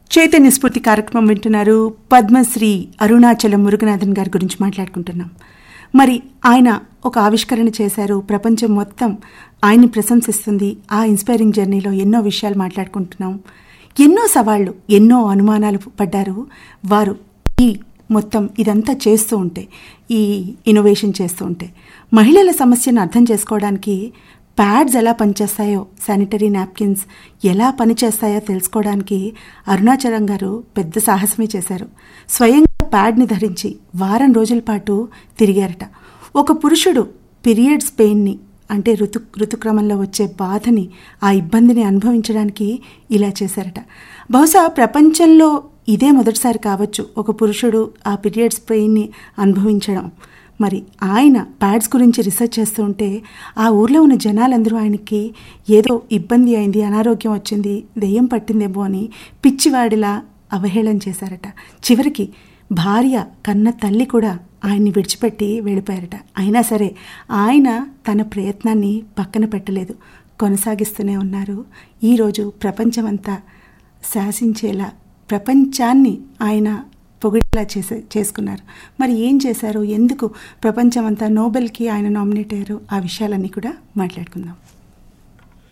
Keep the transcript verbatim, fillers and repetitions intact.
చైతన్య స్ఫూర్తి కార్యక్రమం వింటున్నారు. పద్మశ్రీ అరుణాచలం మురుగనాథన్ గారి గురించి మాట్లాడుకుంటున్నాం. మరి ఆయన ఒక ఆవిష్కరణ చేశారు, ప్రపంచం మొత్తం ఆయన్ని ప్రశంసిస్తుంది. ఆ ఇన్స్పైరింగ్ జర్నీలో ఎన్నో విషయాలు మాట్లాడుకుంటున్నాం. ఎన్నో సవాళ్లు, ఎన్నో అనుమానాలు పడ్డారు వారు. ఈ మొత్తం ఇదంతా చేస్తూ ఉంటే, ఈ ఇన్నోవేషన్ చేస్తూ ఉంటే మహిళల సమస్యను అర్థం చేసుకోవడానికి ప్యాడ్స్ ఎలా పనిచేస్తాయో, శానిటరీ నాప్కిన్స్ ఎలా పనిచేస్తాయో తెలుసుకోవడానికి అరుణాచలం గారు పెద్ద సాహసమే చేశారు. స్వయంగా ప్యాడ్ని ధరించి వారం రోజుల పాటు తిరిగారట. ఒక పురుషుడు పీరియడ్స్ పెయిన్ని, అంటే ఋతు ఋతుక్రమంలో వచ్చే బాధని, ఆ ఇబ్బందిని అనుభవించడానికి ఇలా చేశారట. బహుశా ప్రపంచంలో ఇదే మొదటిసారి కావచ్చు ఒక పురుషుడు ఆ పీరియడ్స్ పెయిన్ని అనుభవించడం. మరి ఆయన ప్యాడ్స్ గురించి రీసెర్చ్ చేస్తూ ఉంటే ఆ ఊర్లో ఉన్న జనాలందరూ ఆయనకి ఏదో ఇబ్బంది అయింది, అనారోగ్యం వచ్చింది, దెయ్యం పట్టిందేమో అని పిచ్చివాడిలా అవహేళన చేశారట. చివరికి భార్య, కన్న తల్లి కూడా ఆయన్ని విడిచిపెట్టి వెళ్ళిపోయారట. అయినా సరే ఆయన తన ప్రయత్నాన్ని పక్కన పెట్టలేదు, కొనసాగిస్తూనే ఉన్నారు. ఈరోజు ప్రపంచమంతా శాసించేలా, ప్రపంచాన్ని ఆయన పొగిడేలా చేసే చేసుకున్నారు. మరి ఏం చేశారు, ఎందుకు ప్రపంచమంతా నోబెల్కి ఆయన నామినేట్ అయ్యారు, ఆ విషయాలన్నీ కూడా మాట్లాడుకుందాం.